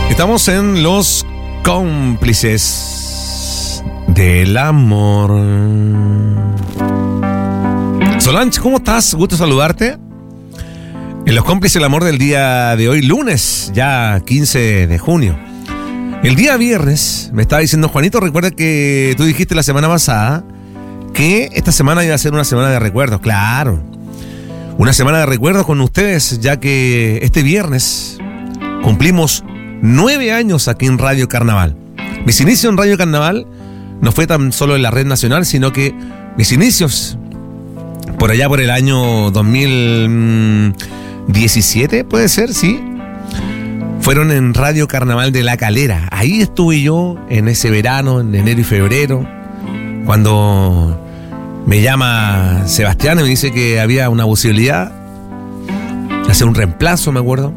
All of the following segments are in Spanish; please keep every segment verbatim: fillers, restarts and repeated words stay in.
Estamos en Los Cómplices del Amor. Solange, ¿cómo estás? Gusto saludarte. En Los Cómplices del Amor del día de hoy, lunes, ya quince de junio. El día viernes me estaba diciendo Juanito, recuerda que tú dijiste la semana pasada que esta semana iba a ser una semana de recuerdos. Claro, una semana de recuerdos con ustedes, ya que este viernes cumplimos nueve años aquí en Radio Carnaval. Mis inicios en Radio Carnaval no fue tan solo en la red nacional, sino que mis inicios por allá por el año dos mil diecisiete, puede ser, sí, fueron en Radio Carnaval de La Calera. Ahí estuve yo en ese verano, en enero y febrero, cuando me llama Sebastián y me dice que había una posibilidad de hacer un reemplazo, me acuerdo.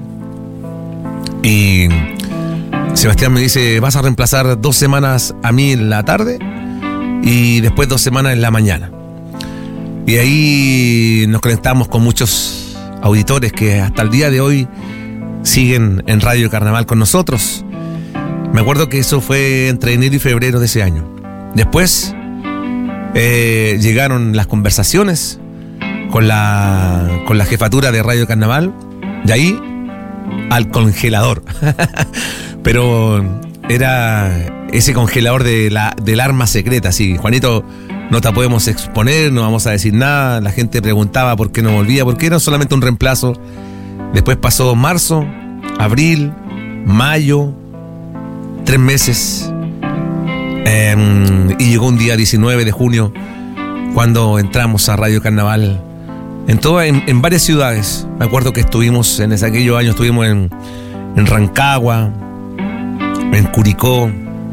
Y Sebastián me dice, vas a reemplazar dos semanas a mí en la tarde y después dos semanas en la mañana. Y ahí nos conectamos con muchos auditores que hasta el día de hoy siguen en Radio Carnaval con nosotros. Me acuerdo que eso fue entre enero y febrero de ese año. Después eh, llegaron las conversaciones con la, con la jefatura de Radio Carnaval, y ahí al congelador. Pero era ese congelador de la, del arma secreta, así, Juanito, no te podemos exponer, no vamos a decir nada. La gente preguntaba por qué no volvía, porque era solamente un reemplazo. Después pasó marzo, abril, mayo, tres meses, eh, y llegó un día diecinueve de junio, cuando entramos a Radio Carnaval en, toda, en, en varias ciudades. Me acuerdo que estuvimos en ese, aquellos años, estuvimos en, en Rancagua, en Curicó,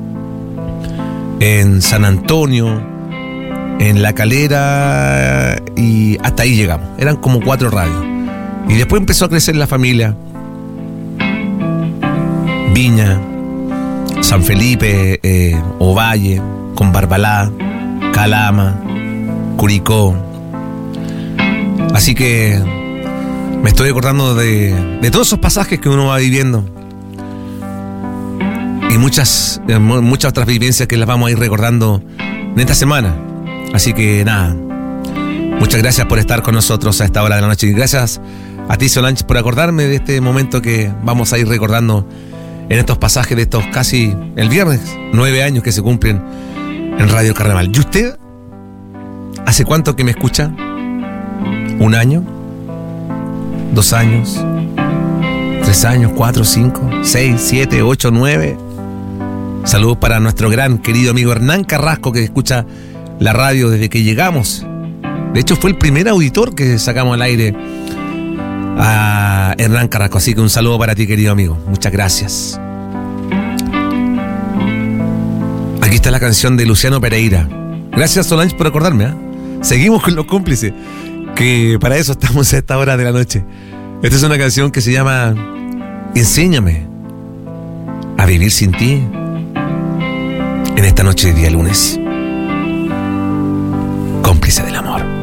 en San Antonio, en La Calera, y hasta ahí llegamos. Eran como cuatro radios. Y después empezó a crecer la familia. Viña, San Felipe, eh, Ovalle, con Barbalá, Calama, Curicó. Así que me estoy acordando de, de todos esos pasajes que uno va viviendo. Y muchas, eh, muchas otras vivencias que las vamos a ir recordando en esta semana. Así que nada, muchas gracias por estar con nosotros a esta hora de la noche. Y gracias a ti, Solange, por acordarme de este momento que vamos a ir recordando en estos pasajes de estos casi el viernes, nueve años que se cumplen en Radio Carnaval. ¿Y usted? ¿Hace cuánto que me escucha? ¿Un año? ¿Dos años? ¿Tres años? ¿Cuatro? ¿Cinco? ¿Seis? ¿Siete? ¿Ocho? ¿Nueve? Saludos para nuestro gran querido amigo Hernán Carrasco, que escucha la radio desde que llegamos. De hecho, fue el primer auditor que sacamos al aire, a Hernán Carrasco. Así que un saludo para ti, querido amigo. Muchas gracias. Aquí está la canción de Luciano Pereira. Gracias, Solange, por acordarme, ¿eh? Seguimos con Los Cómplices, que para eso estamos a esta hora de la noche. Esta es una canción que se llama Enséñame a vivir sin ti, en esta noche de día lunes. Cómplice del amor.